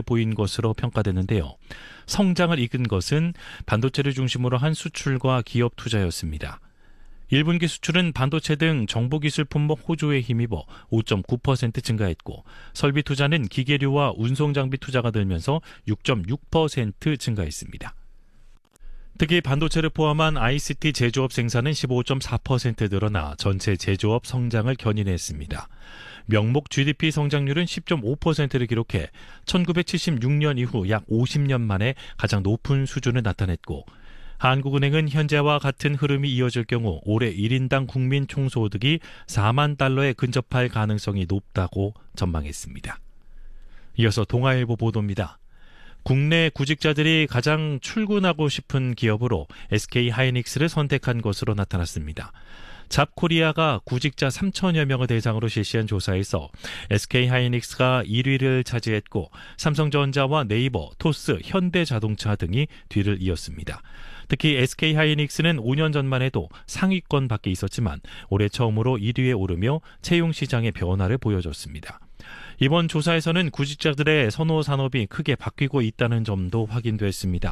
보인 것으로 평가되는데요. 성장을 이끈 것은 반도체를 중심으로 한 수출과 기업 투자였습니다. 1분기 수출은 반도체 등 정보기술 품목 호조에 힘입어 5.9% 증가했고 설비 투자는 기계류와 운송장비 투자가 늘면서 6.6% 증가했습니다. 특히 반도체를 포함한 ICT 제조업 생산은 15.4% 늘어나 전체 제조업 성장을 견인했습니다. 명목 GDP 성장률은 10.5%를 기록해 1976년 이후 약 50년 만에 가장 높은 수준을 나타냈고 한국은행은 현재와 같은 흐름이 이어질 경우 올해 1인당 국민 총소득이 4만 달러에 근접할 가능성이 높다고 전망했습니다. 이어서 동아일보 보도입니다. 국내 구직자들이 가장 출근하고 싶은 기업으로 SK하이닉스를 선택한 것으로 나타났습니다. 잡코리아가 구직자 3천여 명을 대상으로 실시한 조사에서 SK하이닉스가 1위를 차지했고 삼성전자와 네이버, 토스, 현대자동차 등이 뒤를 이었습니다. 특히 SK하이닉스는 5년 전만 해도 상위권 밖에 있었지만 올해 처음으로 1위에 오르며 채용 시장의 변화를 보여줬습니다. 이번 조사에서는 구직자들의 선호 산업이 크게 바뀌고 있다는 점도 확인됐습니다.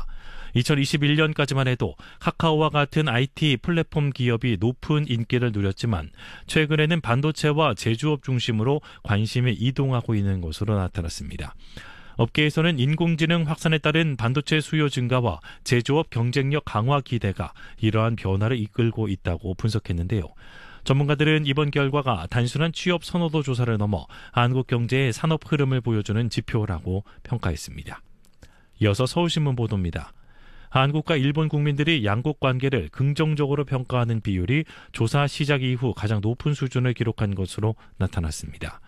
2021년까지만 해도 카카오와 같은 IT 플랫폼 기업이 높은 인기를 누렸지만 최근에는 반도체와 제조업 중심으로 관심이 이동하고 있는 것으로 나타났습니다. 업계에서는 인공지능 확산에 따른 반도체 수요 증가와 제조업 경쟁력 강화 기대가 이러한 변화를 이끌고 있다고 분석했는데요. 전문가들은 이번 결과가 단순한 취업 선호도 조사를 넘어 한국 경제의 산업 흐름을 보여주는 지표라고 평가했습니다. 이어서 서울신문 보도입니다. 한국과 일본 국민들이 양국 관계를 긍정적으로 평가하는 비율이 조사 시작 이후 가장 높은 수준을 기록한 것으로 나타났습니다.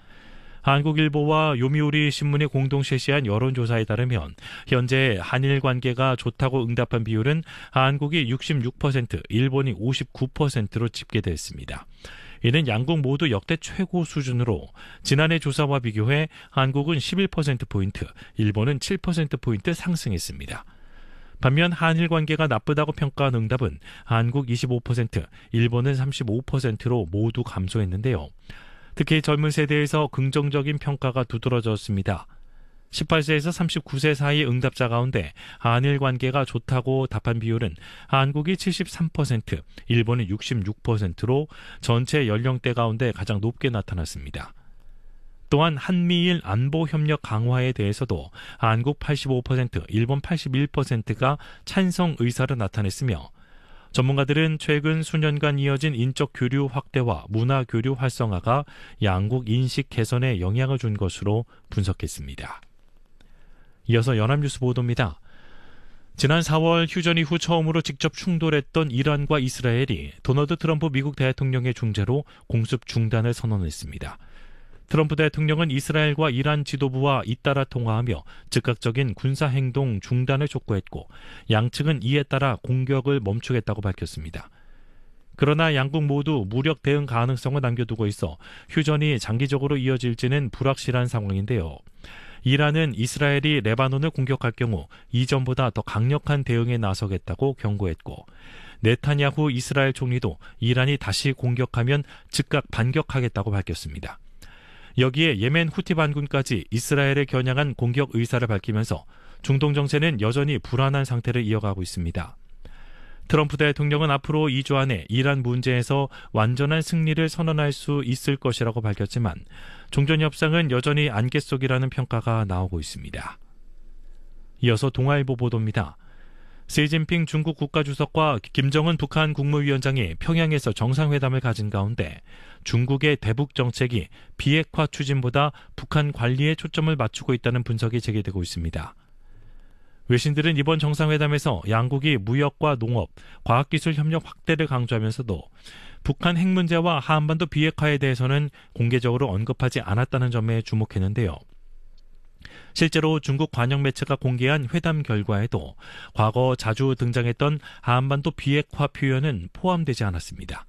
한국일보와 요미우리 신문이 공동 실시한 여론조사에 따르면 현재 한일 관계가 좋다고 응답한 비율은 한국이 66%, 일본이 59%로 집계됐습니다. 이는 양국 모두 역대 최고 수준으로 지난해 조사와 비교해 한국은 11%포인트, 일본은 7%포인트 상승했습니다. 반면 한일 관계가 나쁘다고 평가한 응답은 한국 25%, 일본은 35%로 모두 감소했는데요. 특히 젊은 세대에서 긍정적인 평가가 두드러졌습니다. 18세에서 39세 사이 응답자 가운데 한일 관계가 좋다고 답한 비율은 한국이 73%, 일본이 66%로 전체 연령대 가운데 가장 높게 나타났습니다. 또한 한미일 안보협력 강화에 대해서도 한국 85%, 일본 81%가 찬성 의사를 나타냈으며 전문가들은 최근 수년간 이어진 인적 교류 확대와 문화 교류 활성화가 양국 인식 개선에 영향을 준 것으로 분석했습니다. 이어서 연합뉴스 보도입니다. 지난 4월 휴전 이후 처음으로 직접 충돌했던 이란과 이스라엘이 도널드 트럼프 미국 대통령의 중재로 공습 중단을 선언했습니다. 트럼프 대통령은 이스라엘과 이란 지도부와 잇따라 통화하며 즉각적인 군사행동 중단을 촉구했고 양측은 이에 따라 공격을 멈추겠다고 밝혔습니다. 그러나 양국 모두 무력 대응 가능성을 남겨두고 있어 휴전이 장기적으로 이어질지는 불확실한 상황인데요. 이란은 이스라엘이 레바논을 공격할 경우 이전보다 더 강력한 대응에 나서겠다고 경고했고 네타냐후 이스라엘 총리도 이란이 다시 공격하면 즉각 반격하겠다고 밝혔습니다. 여기에 예멘 후티 반군까지 이스라엘에 겨냥한 공격 의사를 밝히면서 중동 정세는 여전히 불안한 상태를 이어가고 있습니다. 트럼프 대통령은 앞으로 2주 안에 이란 문제에서 완전한 승리를 선언할 수 있을 것이라고 밝혔지만 종전 협상은 여전히 안개 속이라는 평가가 나오고 있습니다. 이어서 동아일보 보도입니다. 시진핑 중국 국가주석과 김정은 북한 국무위원장이 평양에서 정상회담을 가진 가운데 중국의 대북 정책이 비핵화 추진보다 북한 관리에 초점을 맞추고 있다는 분석이 제기되고 있습니다. 외신들은 이번 정상회담에서 양국이 무역과 농업, 과학기술 협력 확대를 강조하면서도 북한 핵 문제와 한반도 비핵화에 대해서는 공개적으로 언급하지 않았다는 점에 주목했는데요. 실제로 중국 관영 매체가 공개한 회담 결과에도 과거 자주 등장했던 한반도 비핵화 표현은 포함되지 않았습니다.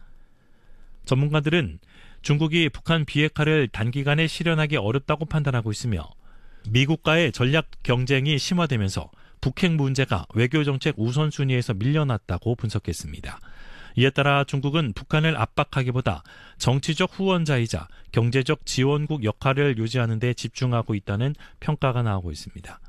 전문가들은 중국이 북한 비핵화를 단기간에 실현하기 어렵다고 판단하고 있으며 미국과의 전략 경쟁이 심화되면서 북핵 문제가 외교정책 우선순위에서 밀려났다고 분석했습니다. 이에 따라 중국은 북한을 압박하기보다 정치적 후원자이자 경제적 지원국 역할을 유지하는 데 집중하고 있다는 평가가 나오고 있습니다.